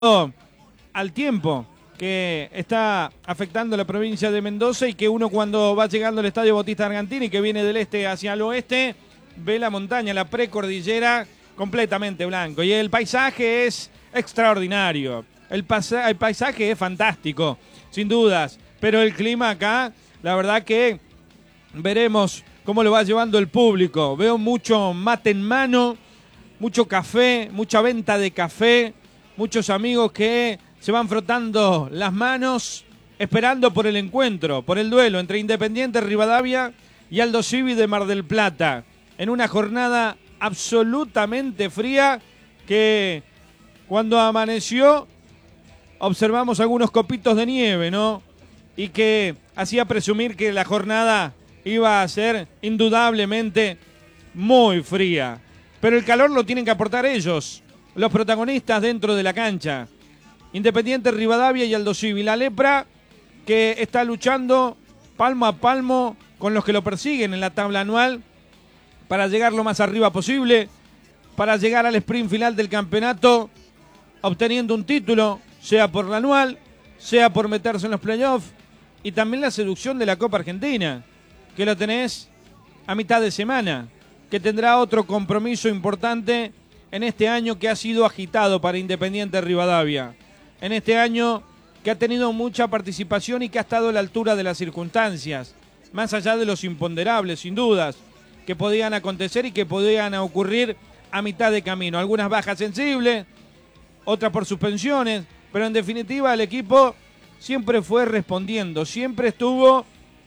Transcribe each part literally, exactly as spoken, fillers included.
al tiempo que está afectando la provincia de Mendoza y que uno cuando va llegando al Estadio Bautista Argantini, que viene del este hacia el oeste, ve la montaña, la precordillera completamente blanco. Y el paisaje es extraordinario. El, pasa- el paisaje es fantástico, sin dudas. Pero el clima acá, la verdad que veremos cómo lo va llevando el público. Veo mucho mate en mano, mucho café, mucha venta de café, muchos amigos que se van frotando las manos esperando por el encuentro, por el duelo entre Independiente Rivadavia y Aldo Civi de Mar del Plata, en una jornada absolutamente fría que cuando amaneció observamos algunos copitos de nieve, ¿no? Y que hacía presumir que la jornada iba a ser indudablemente muy fría. Pero el calor lo tienen que aportar ellos, los protagonistas dentro de la cancha. Independiente Rivadavia y Aldo Civi. La lepra que está luchando palmo a palmo con los que lo persiguen en la tabla anual para llegar lo más arriba posible, para llegar al sprint final del campeonato, obteniendo un título, sea por la anual, sea por meterse en los playoffs, y también la seducción de la Copa Argentina, que lo tenés a mitad de semana, que tendrá otro compromiso importante en este año que ha sido agitado para Independiente Rivadavia. En este año que ha tenido mucha participación y que ha estado a la altura de las circunstancias, más allá de los imponderables, sin dudas, que podían acontecer y que podían ocurrir a mitad de camino. Algunas bajas sensibles, otras por suspensiones, pero en definitiva el equipo siempre fue respondiendo, siempre estuvo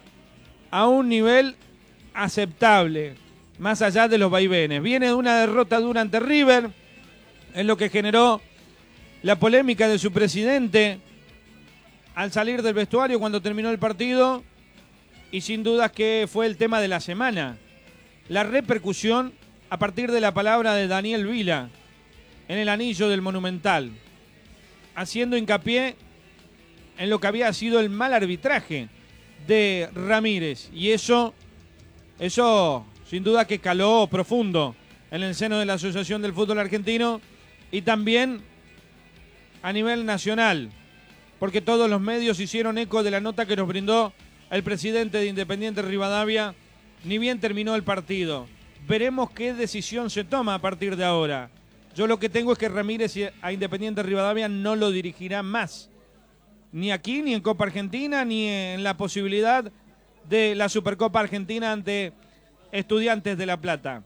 a un nivel aceptable, más allá de los vaivenes. Viene de una derrota dura ante River, en lo que generó la polémica de su presidente al salir del vestuario cuando terminó el partido, y sin dudas que fue el tema de la semana. La repercusión a partir de la palabra de Daniel Vila en el anillo del Monumental, haciendo hincapié en lo que había sido el mal arbitraje de Ramírez. Y eso, eso sin duda que caló profundo en el seno de la Asociación del Fútbol Argentino y también a nivel nacional, porque todos los medios hicieron eco de la nota que nos brindó el presidente de Independiente Rivadavia, ni bien terminó el partido. Veremos qué decisión se toma a partir de ahora. Yo lo que tengo es que Ramírez a Independiente Rivadavia no lo dirigirá más, ni aquí, ni en Copa Argentina, ni en la posibilidad de la Supercopa Argentina ante Estudiantes de La Plata.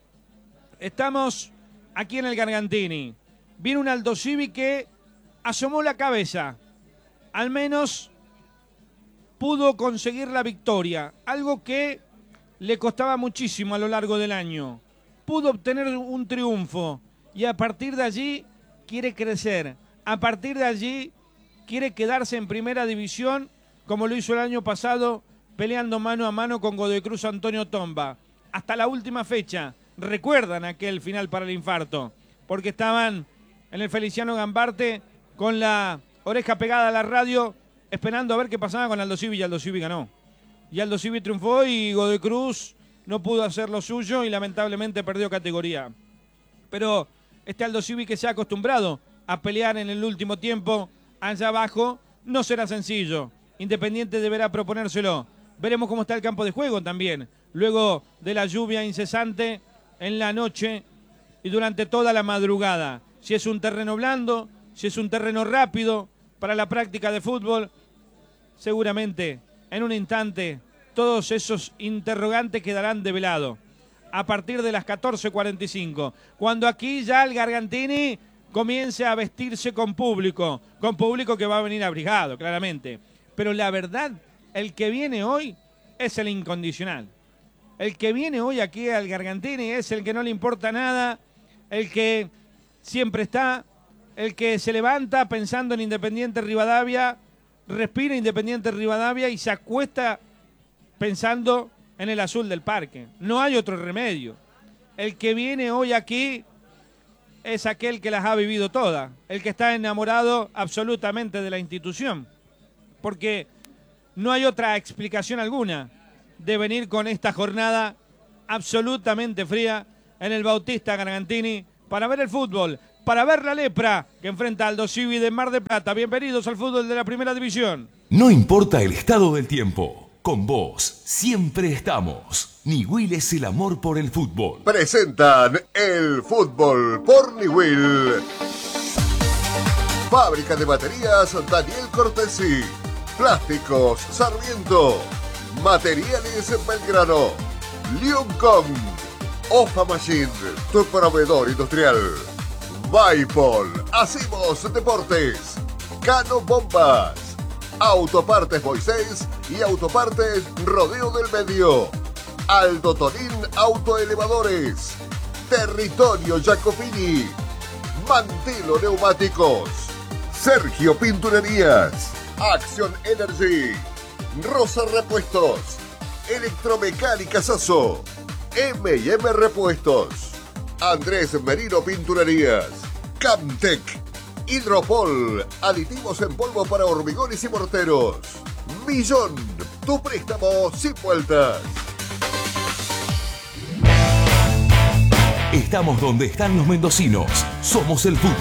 Estamos aquí en el Gargantini. Viene un Aldo Civi que asomó la cabeza, al menos pudo conseguir la victoria, algo que le costaba muchísimo a lo largo del año. Pudo obtener un triunfo y a partir de allí quiere crecer, a partir de allí quiere quedarse en primera división como lo hizo el año pasado, peleando mano a mano con Godoy Cruz Antonio Tomba. Hasta la última fecha, recuerdan aquel final para el infarto, porque estaban en el Feliciano Gambarte con la oreja pegada a la radio, esperando a ver qué pasaba con Aldo Civi, y Aldo Civi ganó. Y Aldo Civi triunfó y Godoy Cruz no pudo hacer lo suyo y lamentablemente perdió categoría. Pero este Aldo Civi que se ha acostumbrado a pelear en el último tiempo allá abajo, no será sencillo. Independiente deberá proponérselo. Veremos cómo está el campo de juego también, luego de la lluvia incesante en la noche y durante toda la madrugada. Si es un terreno blando, si es un terreno rápido para la práctica de fútbol, seguramente en un instante todos esos interrogantes quedarán develados. A partir de las catorce cuarenta y cinco, cuando aquí ya el Gargantini comience a vestirse con público, con público que va a venir abrigado, claramente. Pero la verdad, el que viene hoy es el incondicional. El que viene hoy aquí al Gargantini es el que no le importa nada, el que siempre está, el que se levanta pensando en Independiente Rivadavia, respira Independiente Rivadavia y se acuesta pensando en el azul del parque. No hay otro remedio. El que viene hoy aquí es aquel que las ha vivido todas, el que está enamorado absolutamente de la institución, porque no hay otra explicación alguna de venir con esta jornada absolutamente fría en el Bautista Gargantini para ver el fútbol para ver la Lepra, que enfrenta al Aldo Civi de Mar del Plata. Bienvenidos al fútbol de la Primera División. No importa el estado del tiempo, con vos siempre estamos. Niwil es el amor por el fútbol. Presentan el fútbol por Niwil. Fábrica de baterías Daniel Cortesi. Plásticos Sarmiento. Materiales Belgrano. Liuncom. Ofa Machine, tu proveedor industrial. Vaipol, hacemos deportes. Cano Bombas. Autopartes Moisés y Autopartes Rodeo del Medio. Aldo Tonín Autoelevadores. Territorio Jacopini. Mantelo Neumáticos. Sergio Pinturerías. Action Energy. Rosa Repuestos. Electromecánica Sasso. eme y eme Repuestos. Andrés Merino Pinturerías. Camtec. Hidropol. Aditivos en polvo para hormigones y morteros. Millón. Tu préstamo sin vueltas. Estamos donde están los mendocinos. Somos el fútbol.